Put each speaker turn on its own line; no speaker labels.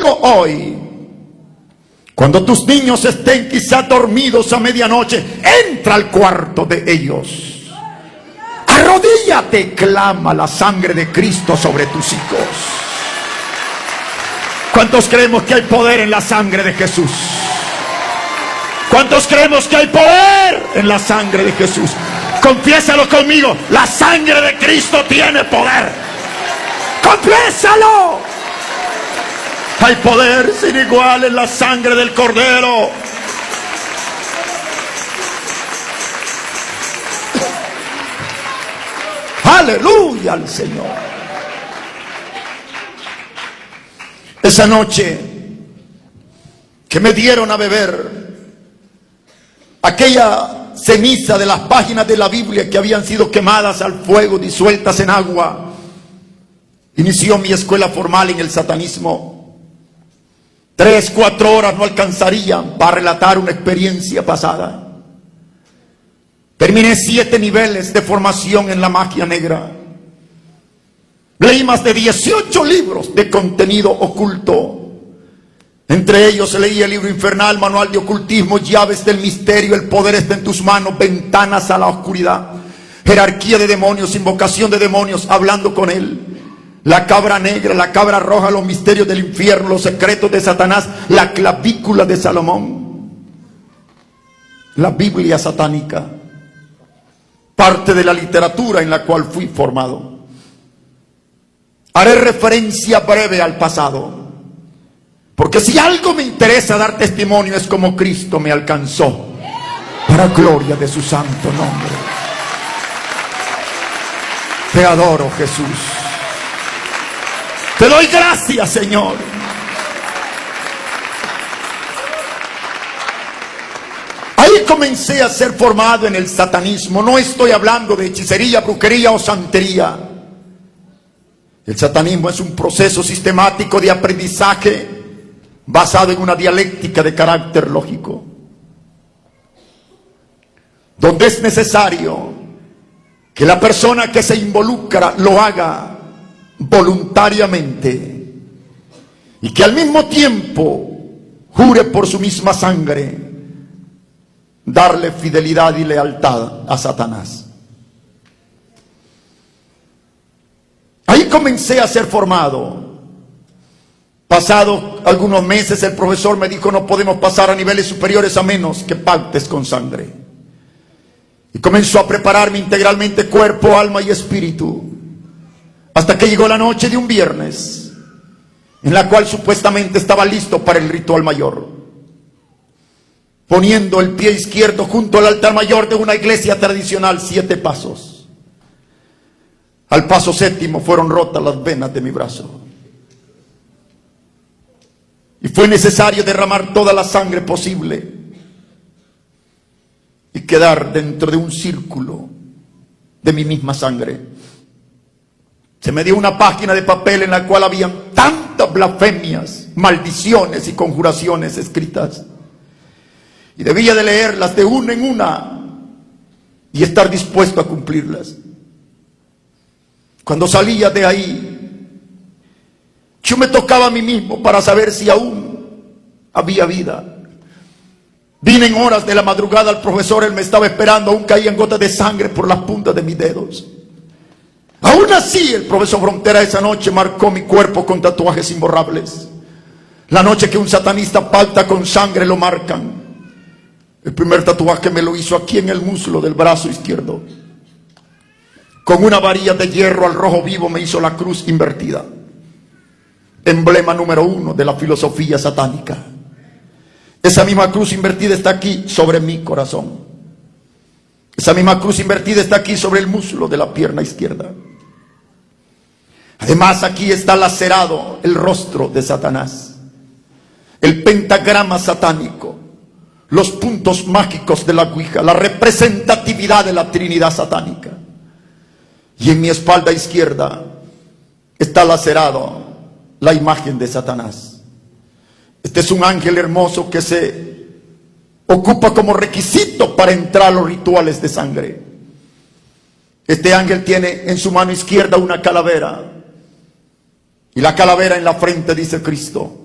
digo hoy, cuando tus niños estén quizá dormidos a medianoche, entra al cuarto de ellos. Arrodíllate, clama la sangre de Cristo sobre tus hijos. ¿Cuántos creemos que hay poder en la sangre de Jesús? ¿Cuántos creemos que hay poder en la sangre de Jesús? Confiésalo conmigo, la sangre de Cristo tiene poder. Confiésalo. Hay poder sin igual en la sangre del Cordero. Aleluya al Señor. Esa noche que me dieron a beber aquella ceniza de las páginas de la Biblia que habían sido quemadas al fuego, disueltas en agua, inició mi escuela formal en el satanismo. 3, 4 horas no alcanzarían para relatar una experiencia pasada. Terminé 7 niveles de formación en la magia negra. Leí más de 18 libros de contenido oculto. Entre ellos leí el libro infernal, manual de ocultismo, llaves del misterio, el poder está en tus manos, ventanas a la oscuridad, jerarquía de demonios, invocación de demonios, hablando con él, la cabra negra, la cabra roja, los misterios del infierno, los secretos de Satanás, la clavícula de Salomón, la Biblia satánica, parte de la literatura en la cual fui formado. Haré referencia breve al pasado, porque si algo me interesa dar testimonio es como Cristo me alcanzó, para gloria de su santo nombre. Te adoro, Jesús. Te doy gracias, Señor. Ahí comencé a ser formado en el satanismo. No estoy hablando de hechicería, brujería o santería. El satanismo es un proceso sistemático de aprendizaje basado en una dialéctica de carácter lógico, donde es necesario que la persona que se involucra lo haga voluntariamente y que al mismo tiempo jure por su misma sangre darle fidelidad y lealtad a Satanás. Ahí comencé a ser formado. Pasado algunos meses el profesor me dijo: no podemos pasar a niveles superiores a menos que pactes con sangre. Y comenzó a prepararme integralmente, cuerpo, alma y espíritu, hasta que llegó la noche de un viernes, en la cual supuestamente estaba listo para el ritual mayor. Poniendo el pie izquierdo junto al altar mayor de una iglesia tradicional, 7 pasos. Al paso 7º fueron rotas las venas de mi brazo. Y fue necesario derramar toda la sangre posible y quedar dentro de un círculo de mi misma sangre. Se me dio una página de papel en la cual habían tantas blasfemias, maldiciones y conjuraciones escritas. Y debía de leerlas de una en una y estar dispuesto a cumplirlas. Cuando salía de ahí, yo me tocaba a mí mismo para saber si aún había vida. Vine en horas de la madrugada al profesor, él me estaba esperando, aún caían gotas de sangre por las puntas de mis dedos. Aún así, el profesor Frontera esa noche marcó mi cuerpo con tatuajes imborrables. La noche que un satanista pacta con sangre lo marcan. El primer tatuaje me lo hizo aquí en el muslo del brazo izquierdo. Con una varilla de hierro al rojo vivo me hizo la cruz invertida, emblema número 1 de la filosofía satánica. Esa misma cruz invertida está aquí sobre mi corazón. Esa misma cruz invertida está aquí sobre el muslo de la pierna izquierda. Además, aquí está lacerado el rostro de Satanás, el pentagrama satánico, los puntos mágicos de la Ouija, la representatividad de la Trinidad satánica. Y en mi espalda izquierda está lacerado la imagen de Satanás. Este es un ángel hermoso que se ocupa como requisito para entrar a los rituales de sangre. Este ángel tiene en su mano izquierda una calavera, y la calavera en la frente dice Cristo.